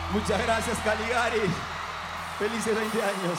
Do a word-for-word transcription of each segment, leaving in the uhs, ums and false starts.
Muchas gracias, Caligari. Felices veinte años.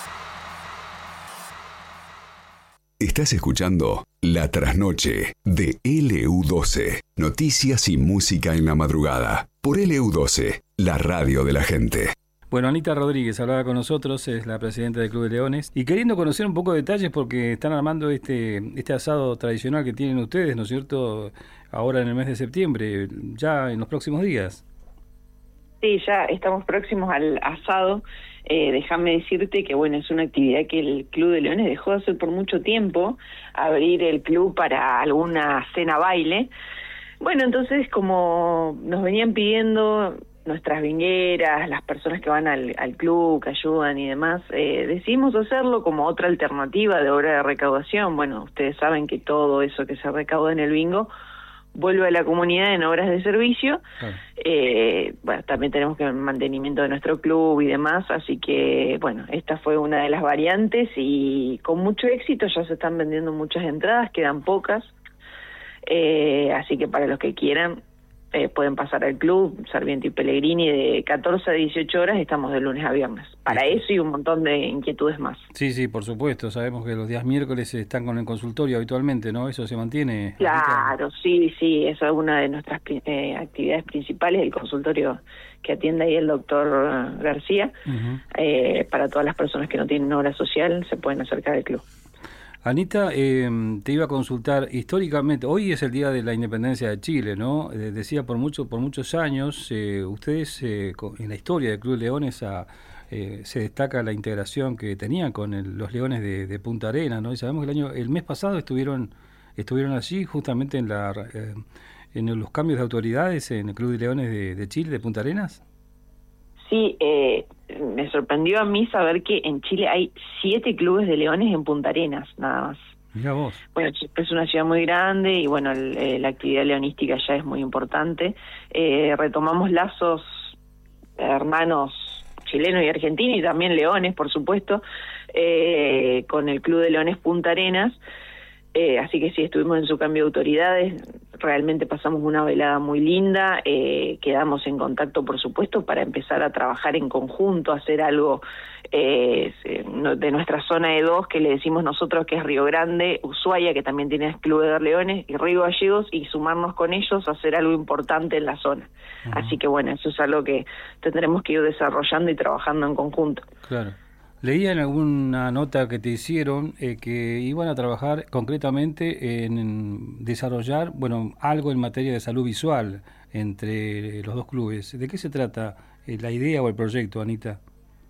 Estás escuchando La Trasnoche de L U doce. Noticias y música en la madrugada. Por L U doce, la radio de la gente. Bueno, Anita Rodríguez hablaba con nosotros, es la presidenta del Club de Leones, y queriendo conocer un poco de detalles porque están armando este este asado tradicional que tienen ustedes, ¿no es cierto?, ahora en el mes de septiembre, ya en los próximos días. Sí, ya estamos próximos al asado. Eh, déjame decirte que, bueno, es una actividad que el Club de Leones dejó de hacer por mucho tiempo, abrir el club para alguna cena baile. Bueno, entonces, como nos venían pidiendo nuestras vingueras, las personas que van al, al club, que ayudan y demás, eh, decidimos hacerlo como otra alternativa de obra de recaudación. Bueno, ustedes saben que todo eso que se recauda en el bingo vuelve a la comunidad en obras de servicio. Claro. Eh, bueno, también tenemos que el mantenimiento de nuestro club y demás, así que, bueno, esta fue una de las variantes y con mucho éxito. Ya se están vendiendo muchas entradas, quedan pocas, eh, así que para los que quieran, Eh, pueden pasar al club Sarmiento y Pellegrini de catorce a dieciocho horas, estamos de lunes a viernes. Para sí. Eso y un montón de inquietudes más. Sí, sí, por supuesto, sabemos que los días miércoles están con el consultorio habitualmente, ¿no? ¿Eso se mantiene? Claro, ahorita? sí, sí, esa es una de nuestras eh, actividades principales, el consultorio que atiende ahí el doctor García. Uh-huh. eh, para todas las personas que no tienen obra social, se pueden acercar al club. Anita, eh, te iba a consultar, históricamente, hoy es el Día de la Independencia de Chile, ¿no? Eh, decía, por mucho, por muchos años, eh, ustedes, eh, en la historia del Club Leones, a, eh, se destaca la integración que tenían con el, los Leones de, de Punta Arenas, ¿no? Y sabemos que el año, el mes pasado estuvieron estuvieron allí, justamente en la eh, en los cambios de autoridades en el Club de Leones de, de Chile, de Punta Arenas. Sí, eh, me sorprendió a mí saber que en Chile hay siete clubes de leones en Punta Arenas, nada más. Mira vos. Bueno, es una ciudad muy grande y bueno, el, eh, la actividad leonística ya es muy importante. Eh, retomamos lazos hermanos chilenos y argentinos y también leones, por supuesto, eh, con el Club de Leones Punta Arenas. Eh, así que sí, estuvimos en su cambio de autoridades, realmente pasamos una velada muy linda, eh, quedamos en contacto, por supuesto, para empezar a trabajar en conjunto, hacer algo eh, de nuestra zona de dos, que le decimos nosotros, que es Río Grande, Ushuaia, que también tiene el Club de Leones, y Río Gallegos, y sumarnos con ellos a hacer algo importante en la zona. Uh-huh. Así que bueno, eso es algo que tendremos que ir desarrollando y trabajando en conjunto. Claro. Leía en alguna nota que te hicieron eh, que iban a trabajar concretamente en, en desarrollar, bueno, algo en materia de salud visual entre los dos clubes. ¿De qué se trata eh, la idea o el proyecto, Anita?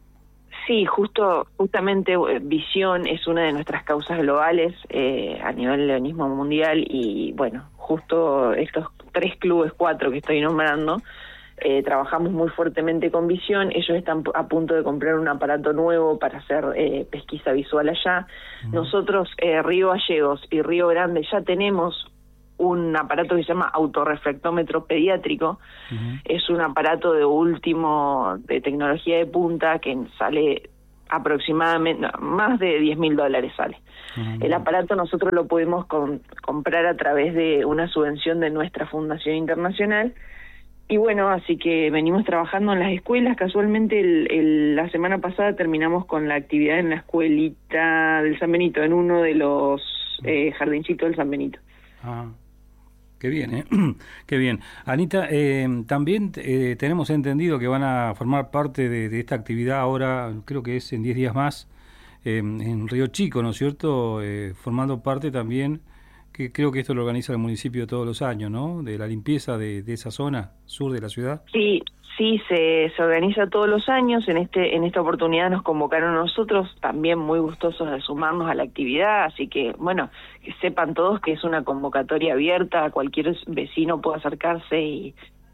Sí, justo, justamente eh, visión es una de nuestras causas globales eh, a nivel leonismo mundial y bueno, justo estos tres clubes, cuatro que estoy nombrando, Eh, trabajamos muy fuertemente con visión. Ellos están a punto de comprar un aparato nuevo para hacer eh, pesquisa visual allá. Uh-huh. Nosotros, eh, Río Gallegos y Río Grande, ya tenemos un aparato que se llama autorreflectómetro pediátrico. Uh-huh. Es un aparato de último, de tecnología de punta, que sale aproximadamente, no, más de diez mil dólares sale. Uh-huh. El aparato nosotros lo pudimos con, comprar a través de una subvención de nuestra Fundación Internacional. Y bueno, así que venimos trabajando en las escuelas. Casualmente el, el, la semana pasada terminamos con la actividad en la escuelita del San Benito, en uno de los eh, jardincitos del San Benito. Ah, qué bien, ¿eh? Qué bien. Anita, eh, también eh, tenemos entendido que van a formar parte de, de esta actividad ahora, creo que es en diez días más, eh, en Río Chico, ¿no es cierto? Eh, formando parte también, que creo que esto lo organiza el municipio todos los años, ¿no? De la limpieza de, de esa zona sur de la ciudad. Sí, sí, se, se organiza todos los años. En este en esta oportunidad nos convocaron a nosotros, también muy gustosos de sumarnos a la actividad, así que, bueno, que sepan todos que es una convocatoria abierta, cualquier vecino puede acercarse y,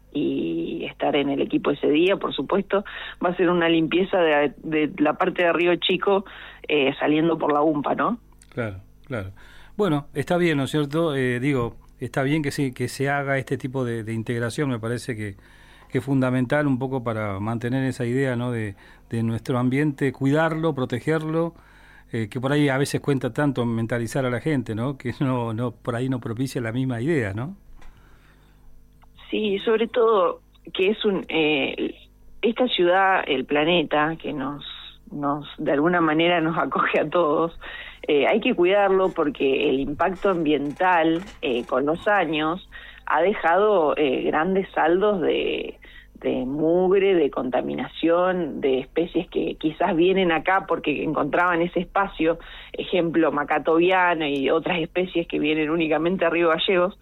y estar en el equipo ese día, por supuesto. Va a ser una limpieza de, de la parte de Río Chico, eh, saliendo por la U M P A, ¿no? Claro, claro. Bueno, está bien, ¿no es cierto? Eh, digo, está bien que se, que se haga este tipo de, de integración, me parece que, que es fundamental un poco para mantener esa idea, ¿no? de, de nuestro ambiente, cuidarlo, protegerlo, eh, que por ahí a veces cuenta tanto mentalizar a la gente, ¿no? Que no, no por ahí no propicia la misma idea, ¿no? Sí, sobre todo que es un... Eh, esta ciudad, el planeta, que nos, nos de alguna manera nos acoge a todos, eh, hay que cuidarlo porque el impacto ambiental eh, con los años ha dejado eh, grandes saldos de, de mugre, de contaminación, de especies que quizás vienen acá porque encontraban ese espacio, ejemplo macatoviano y otras especies que vienen únicamente a Río Gallegos,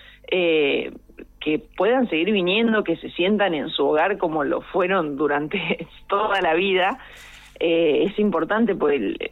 eh, que puedan seguir viniendo, que se sientan en su hogar como lo fueron durante toda la vida, eh, es importante porque el,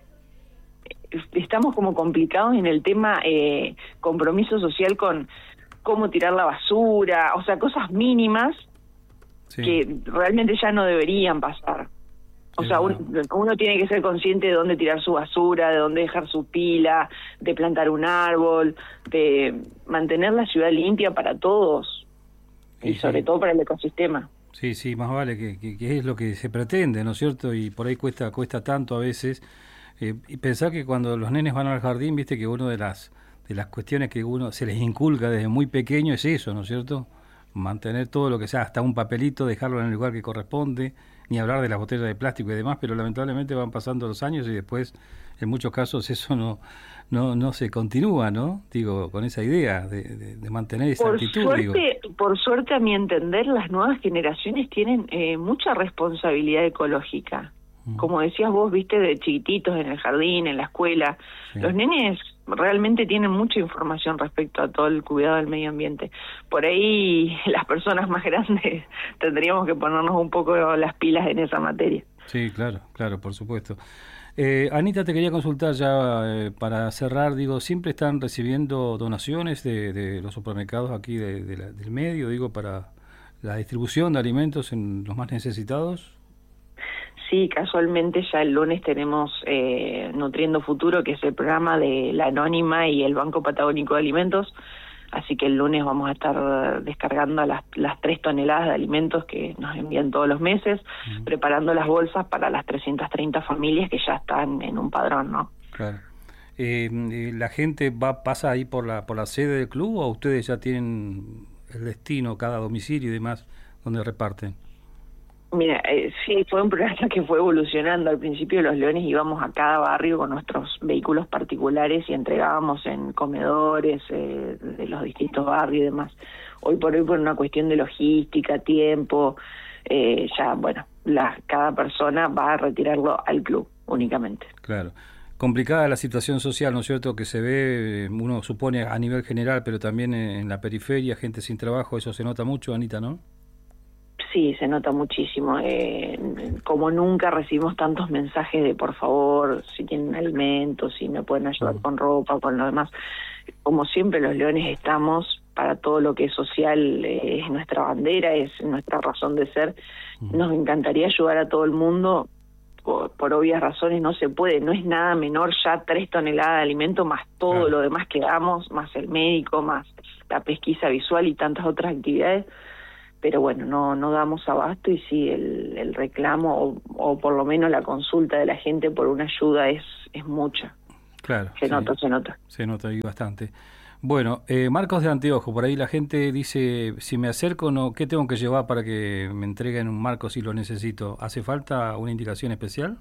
estamos como complicados en el tema eh, compromiso social con cómo tirar la basura, o sea, cosas mínimas sí. que realmente ya no deberían pasar. O sí, sea, un, uno tiene que ser consciente de dónde tirar su basura, de dónde dejar su pila, de plantar un árbol, de mantener la ciudad limpia para todos sí, y sobre sí. todo para el ecosistema. Sí, sí, más vale que, que, que es lo que se pretende, ¿no es cierto? Y por ahí cuesta cuesta tanto a veces. Eh, y pensar que cuando los nenes van al jardín, viste que una de las de las cuestiones que uno se les inculca desde muy pequeño es eso, ¿no es cierto? Mantener todo lo que sea, hasta un papelito, dejarlo en el lugar que corresponde, ni hablar de las botellas de plástico y demás, pero lamentablemente van pasando los años y después, en muchos casos, eso no no no se continúa, ¿no? Digo, con esa idea de, de, de mantener esa por actitud. Suerte, digo. Por suerte, a mi entender, las nuevas generaciones tienen eh, mucha responsabilidad ecológica. Como decías vos, viste, de chiquititos en el jardín, en la escuela, sí. los nenes realmente tienen mucha información respecto a todo el cuidado del medio ambiente. Por ahí las personas más grandes tendríamos que ponernos un poco las pilas en esa materia. Sí, claro, claro, por supuesto. Eh, Anita, te quería consultar ya eh, para cerrar, digo, ¿siempre están recibiendo donaciones de, de los supermercados aquí de, de la, del medio, digo, para la distribución de alimentos en los más necesitados? Sí, casualmente ya el lunes tenemos eh, Nutriendo Futuro, que es el programa de La Anónima y el Banco Patagónico de Alimentos, así que el lunes vamos a estar descargando las, las tres toneladas de alimentos que nos envían todos los meses, uh-huh. preparando las bolsas para las trescientas treinta familias que ya están en un padrón, ¿no? Claro. Eh, ¿La gente va pasa ahí por la por la sede del club o ustedes ya tienen el destino, cada domicilio y demás, donde reparten? Mira, eh, sí, fue un programa que fue evolucionando. Al principio los Leones íbamos a cada barrio con nuestros vehículos particulares y entregábamos en comedores eh, de los distintos barrios y demás. Hoy por hoy, por una cuestión de logística, tiempo, eh, ya, bueno, la, cada persona va a retirarlo al club únicamente. Claro. Complicada la situación social, ¿no es cierto?, que se ve, uno supone a nivel general, pero también en la periferia, gente sin trabajo, eso se nota mucho, Anita, ¿no? Sí, se nota muchísimo. Eh, como nunca recibimos tantos mensajes de por favor, si tienen alimentos, si me pueden ayudar uh-huh. con ropa, con lo demás. Como siempre, los Leones estamos para todo lo que es social, eh, es nuestra bandera, es nuestra razón de ser. Uh-huh. Nos encantaría ayudar a todo el mundo, por, por obvias razones no se puede, no es nada menor ya tres toneladas de alimento más todo claro. lo demás que damos, más el médico, más la pesquisa visual y tantas otras actividades. Pero bueno, no no damos abasto y sí, el, el reclamo o, o por lo menos la consulta de la gente por una ayuda es es mucha. Claro. Se sí, nota, se nota. Se nota ahí bastante. Bueno, eh, marcos de anteojo, por ahí la gente dice, si me acerco, no, ¿qué tengo que llevar para que me entreguen un marco si lo necesito? ¿Hace falta una indicación especial?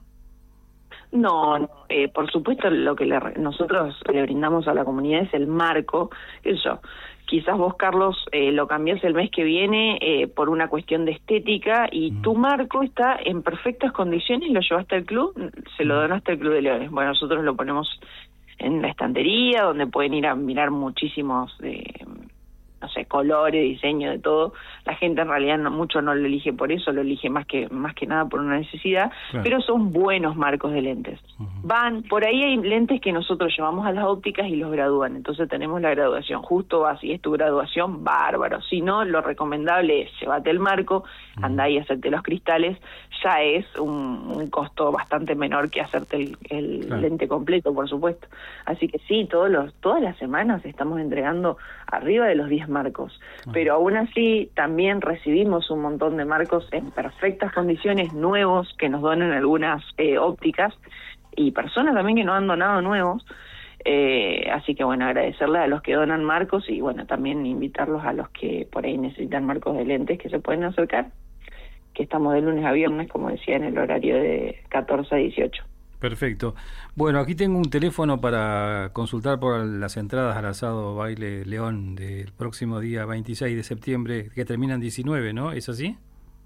No, no eh, por supuesto lo que le, nosotros le brindamos a la comunidad es el marco, eso. Quizás vos, Carlos, eh, lo cambiás el mes que viene eh, por una cuestión de estética y mm. tu marco está en perfectas condiciones, lo llevaste al club, se lo donaste al Club de Leones. Bueno, nosotros lo ponemos en la estantería, donde pueden ir a mirar muchísimos, eh, no sé, colores, diseño, de todo. La gente en realidad no, mucho no lo elige por eso, lo elige más que más que nada por una necesidad, claro. pero son buenos marcos de lentes. Uh-huh. Van, por ahí hay lentes que nosotros llevamos a las ópticas y los gradúan, entonces tenemos la graduación, justo vas y es tu graduación, bárbaro. Si no, lo recomendable es llévate el marco, uh-huh. andá y hacerte los cristales, ya es un, un costo bastante menor que hacerte el, el claro. lente completo, por supuesto. Así que sí, todos los todas las semanas estamos entregando arriba de los diez marcos, uh-huh. pero aún así también recibimos un montón de marcos en perfectas condiciones, nuevos, que nos donan algunas eh, ópticas, y personas también que nos han donado nuevos, eh, así que bueno, agradecerle a los que donan marcos y bueno, también invitarlos a los que por ahí necesitan marcos de lentes que se pueden acercar, que estamos de lunes a viernes, como decía, en el horario de catorce a dieciocho. Perfecto. Bueno, aquí tengo un teléfono para consultar por las entradas al asado Baile León del próximo día veintiséis de septiembre, que termina en diecinueve, ¿no? ¿Es así?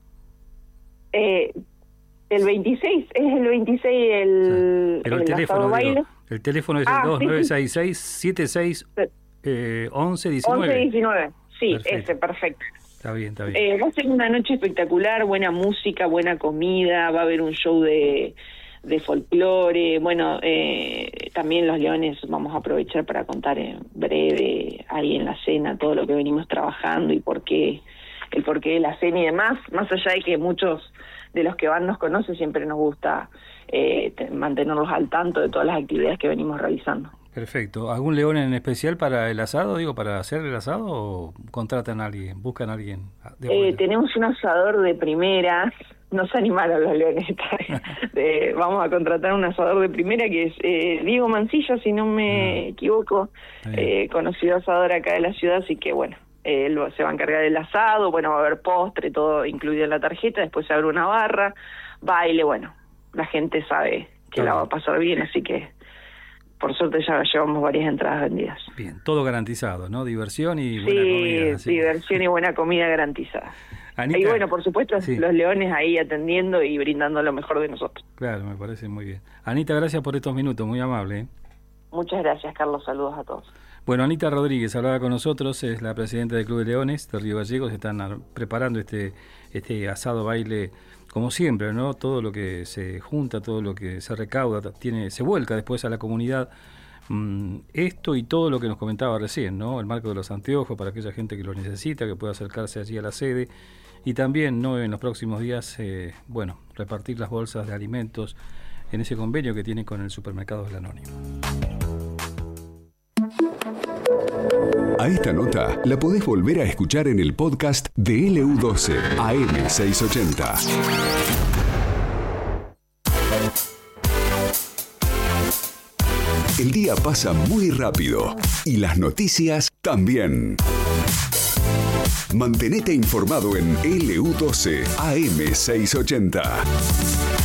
Eh, el veintiséis, es el veintiséis el, Pero el, el teléfono, asado baile. digo, el teléfono es Ah, el dos sí, nueve sí. seis seis, siete seis once diecinueve. once diecinueve, sí, Perfecto. ese, perfecto. Está bien, está bien. Eh, va a ser una noche espectacular, buena música, buena comida, va a haber un show de, de folclore, bueno, eh, también los Leones vamos a aprovechar para contar en breve ahí en la cena todo lo que venimos trabajando y por qué, el porqué de la cena y demás, más allá de que muchos de los que van nos conocen, siempre nos gusta eh, mantenerlos al tanto de todas las actividades que venimos realizando. Perfecto. ¿Algún león en especial para el asado, digo, para hacer el asado o contratan a alguien, buscan a alguien? De Eh, tenemos un asador de primera, no se animaron los Leones esta vez. Eh, vamos a contratar un asador de primera que es eh, Diego Mancilla, si no me Ah. equivoco, eh, conocido asador acá de la ciudad, así que bueno, eh, él se va a encargar del asado, bueno, va a haber postre, todo incluido en la tarjeta, después se abre una barra, baile, bueno, la gente sabe que Está la va bien. a pasar bien, así que por suerte ya llevamos varias entradas vendidas. Bien, todo garantizado, ¿no? Diversión y buena Sí, comida. así que- diversión y buena comida garantizada. Anita, Y bueno, por supuesto, sí. los Leones ahí atendiendo y brindando lo mejor de nosotros. Claro, me parece muy bien. Anita, gracias por estos minutos, muy amable. ¿eh? Muchas gracias, Carlos. Saludos a todos. Bueno, Anita Rodríguez hablaba con nosotros, es la presidenta del Club de Leones de Río Gallegos. Están ar- preparando este este asado baile, como siempre, ¿no? Todo lo que se junta, todo lo que se recauda, tiene se vuelca después a la comunidad. Mm, esto y todo lo que nos comentaba recién, ¿no? El marco de los anteojos para aquella gente que lo necesita, que pueda acercarse allí a la sede. Y también, ¿no? En los próximos días, eh, bueno, repartir las bolsas de alimentos en ese convenio que tiene con el supermercado del Anónimo. A esta nota la podés volver a escuchar en el podcast de L U doce A M seiscientos ochenta. El día pasa muy rápido y las noticias también. Mantenete informado en L U doce A M seiscientos ochenta.